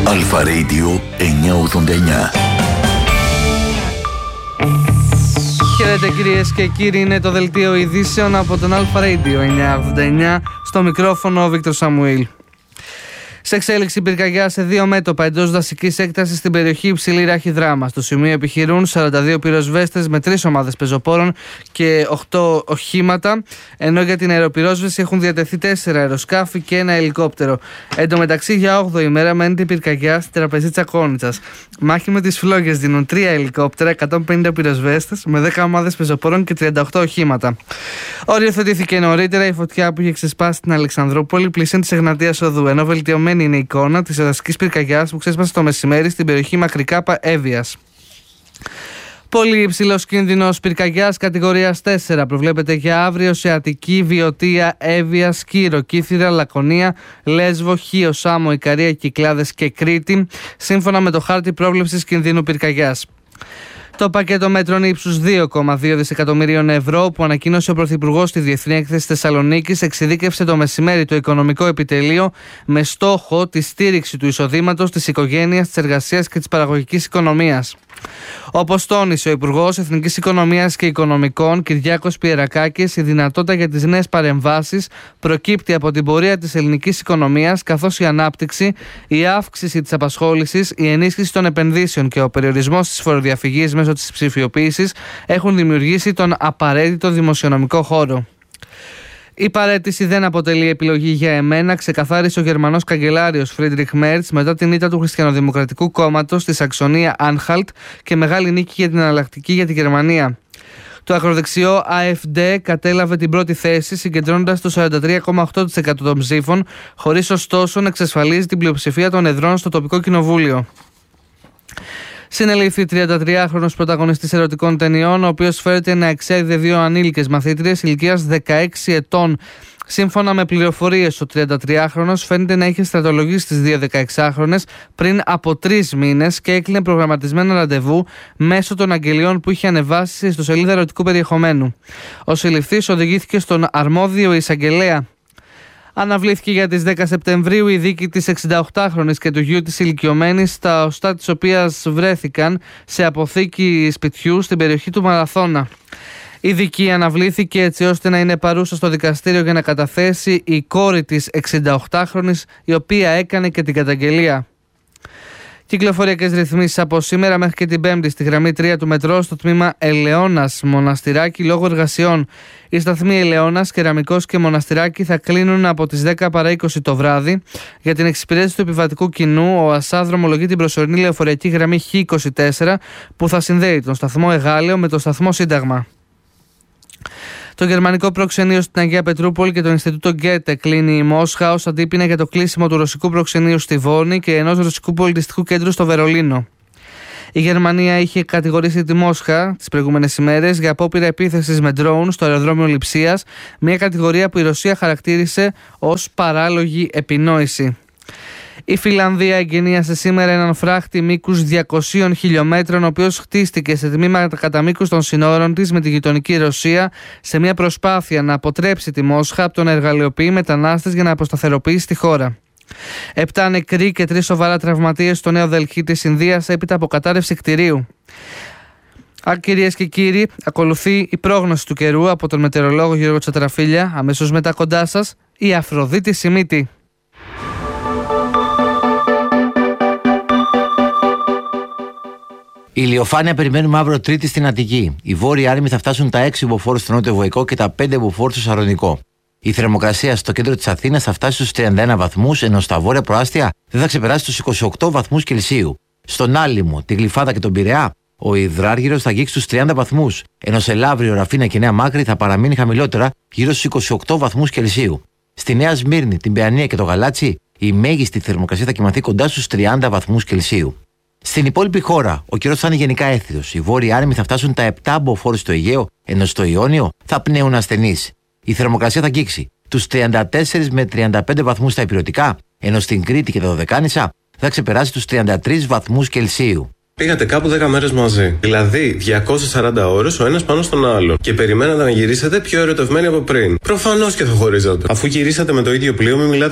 Αλφα Radio 989. Χαίρετε κυρίες και κύριοι, είναι το δελτίο ειδήσεων από τον Αλφα Radio 989, στο μικρόφωνο ο Βίκτορ Σαμουήλ. Σε εξέλιξη πυρκαγιά σε 2 μέτωπα εντός δασικής έκτασης στην περιοχή Υψηλή Ράχη Δράμα. Στο σημείο επιχειρούν 42 πυροσβέστες με 3 ομάδες πεζοπόρων και 8 οχήματα, ενώ για την αεροπυρόσβεση έχουν διατεθεί 4 αεροσκάφη και 1 ελικόπτερο. Εν τω μεταξύ, για 8η ημέρα μένεται η πυρκαγιά στην Τραπεζίτσα Κόνιτσας. Μάχη με τις φλόγες δίνουν 3 ελικόπτερα, 150 πυροσβέστες με 10 ομάδες πεζοπόρων και 38 οχήματα. Οριοθετήθηκε νωρίτερα η φωτιά που είχε ξεσπάσει στην Αλεξανδρούπολη πλησίον της Εγνατίας Οδού, ενώ βελτιωμένη είναι η εικόνα της δασικής πυρκαγιάς που ξέσπασε το μεσημέρι στην περιοχή Μακρικάπα Εύβοιας. Πολύ υψηλός κίνδυνος πυρκαγιάς κατηγορίας 4 προβλέπεται για αύριο σε Αττική, Βιωτία, Εύβοια, Σκύρο, Κύθυρα, Λακωνία, Λέσβο, Χίο, Σάμο, Ικαρία, Κυκλάδες και Κρήτη, σύμφωνα με το χάρτη πρόβλεψης κινδύνου πυρκαγιάς. Το πακέτο μέτρων ύψους 2,2 δισεκατομμυρίων ευρώ που ανακοίνωσε ο Πρωθυπουργός στη Διεθνή Έκθεση Θεσσαλονίκης εξειδίκευσε το μεσημέρι το Οικονομικό Επιτελείο με στόχο τη στήριξη του εισοδήματος, της οικογένειας, της εργασίας και της παραγωγικής οικονομίας. Όπως τόνισε ο Υπουργός Εθνικής Οικονομίας και Οικονομικών Κυριάκος Πιερακάκης, η δυνατότητα για τις νέες παρεμβάσεις προκύπτει από την πορεία της ελληνικής οικονομίας, καθώς η ανάπτυξη, η αύξηση της απασχόλησης, η ενίσχυση των επενδύσεων και ο περιορισμός της φοροδιαφυγής μέσω της ψηφιοποίησης έχουν δημιουργήσει τον απαραίτητο δημοσιονομικό χώρο. Η παραίτηση δεν αποτελεί επιλογή για εμένα, ξεκαθάρισε ο Γερμανός καγκελάριος Φρίντριχ Μέρτς μετά την ήττα του Χριστιανοδημοκρατικού Κόμματος στη Σαξονία Άνχαλτ και μεγάλη νίκη για την εναλλακτική για τη Γερμανία. Το ακροδεξιό AfD κατέλαβε την πρώτη θέση, συγκεντρώνοντας το 43,8% των ψήφων, χωρίς ωστόσο να εξασφαλίζει την πλειοψηφία των εδρών στο τοπικό κοινοβούλιο. Συνελήφθη 33χρονος πρωταγωνιστής ερωτικών ταινιών, ο οποίος φέρεται να εξέδιδε 2 ανήλικες μαθήτριες ηλικίας 16 ετών. Σύμφωνα με πληροφορίες, ο 33χρονος φαίνεται να είχε στρατολογήσει τις 2 16χρονες πριν από 3 μήνες και έκλεινε προγραμματισμένα ραντεβού μέσω των αγγελιών που είχε ανεβάσει στη ιστοσελίδα ερωτικού περιεχομένου. Ο συλληφθής οδηγήθηκε στον αρμόδιο εισαγγελέα. Αναβλήθηκε για τις 10 Σεπτεμβρίου η δίκη της 68χρονης και του γιου της ηλικιωμένης, τα οστά της οποίας βρέθηκαν σε αποθήκη σπιτιού στην περιοχή του Μαραθώνα. Η δίκη αναβλήθηκε έτσι ώστε να είναι παρούσα στο δικαστήριο για να καταθέσει η κόρη της 68χρονης, η οποία έκανε και την καταγγελία. Κυκλοφοριακές ρυθμίσεις από σήμερα μέχρι και την Πέμπτη στη γραμμή 3 του μετρό στο τμήμα Ελαιώνας Μοναστηράκι λόγω εργασιών. Οι σταθμοί Ελαιώνας, Κεραμικός και Μοναστηράκι θα κλείνουν από τις 10 παρά 20 το βράδυ. Για την εξυπηρέτηση του επιβατικού κοινού, ο ΑΣΑ δρομολογεί την προσωρινή λεωφορειακή γραμμή Χ24 που θα συνδέει τον σταθμό Εγάλεο με τον σταθμό Σύνταγμα. Το γερμανικό προξενείο στην Αγία Πετρούπολη και το Ινστιτούτο Γκέτε κλείνει η Μόσχα ως αντίπεινα για το κλείσιμο του ρωσικού προξενείου στη Βόνη και ενός ρωσικού πολιτιστικού κέντρου στο Βερολίνο. Η Γερμανία είχε κατηγορήσει τη Μόσχα τις προηγούμενες ημέρες για απόπειρα επίθεσης με ντρόουν στο αεροδρόμιο Λειψίας, μια κατηγορία που η Ρωσία χαρακτήρισε ως παράλογη επινόηση. Η Φινλανδία εγκαινίασε σήμερα έναν φράχτη μήκους 200 χιλιόμετρων, ο οποίος χτίστηκε σε τμήματα κατά μήκους των συνόρων της με τη γειτονική Ρωσία, σε μια προσπάθεια να αποτρέψει τη Μόσχα από το να εργαλειοποιεί μετανάστες για να αποσταθεροποιήσει τη χώρα. 7 νεκροί και 3 σοβαρά τραυματίες στο Νέο Δελχή της Ινδίας έπειτα από κατάρρευση κτηρίου. Κυρίες και κύριοι, ακολουθεί η πρόγνωση του καιρού από τον μετεωρολόγο Γιώργο Τσατραφίλια. Αμέσως μετά κοντά σας η Αφροδίτη Σιμίτη. Η ηλιοφάνεια περιμένουμε αύριο Τρίτη στην Αττική. Οι βόρειοι άρμοι θα φτάσουν τα 6 μποφόρ στο νότιο Βοϊκό και τα 5 μποφόρ στο Σαρονικό. Η θερμοκρασία στο κέντρο της Αθήνας θα φτάσει στους 31 βαθμούς, ενώ στα βόρεια προάστια δεν θα ξεπεράσει τους 28 βαθμούς Κελσίου. Στον Άλυμο, τη Γλυφάδα και τον Πειραιά, ο υδράργυρος θα αγγίξει τους 30 βαθμούς, ενώ σε Λαύριο, Ραφίνα και Νέα Μάκρη θα παραμείνει χαμηλότερα, γύρω στους 28 βαθμούς Κελσίου. Στη Νέα Σμύρνη, την Παιανία και το Γαλάτσι, η μέγιστη θερμοκρασία θα κοιμαθεί κοντά στους 30 βαθμούς Κελσίου. Στην υπόλοιπη χώρα, ο καιρός θα είναι γενικά έθριος. Οι βόρειοι άρμοι θα φτάσουν τα 7 μποφόρ στο Αιγαίο, ενώ στο Ιόνιο θα πνέουν ασθενείς. Η θερμοκρασία θα αγγίξει τους 34 με 35 βαθμούς στα ηπειρωτικά, ενώ στην Κρήτη και τα Δωδεκάνησα θα ξεπεράσει τους 33 βαθμούς Κελσίου. Πήγατε κάπου 10 μέρες μαζί. Δηλαδή 240 ώρες ο ένας πάνω στον άλλο. Και περιμένατε να γυρίσετε πιο ερωτευμένοι από πριν. Προφανώς και θα χωρίζατε. Αφού γυρίσατε με το ίδιο πλοίο, μην μιλάτε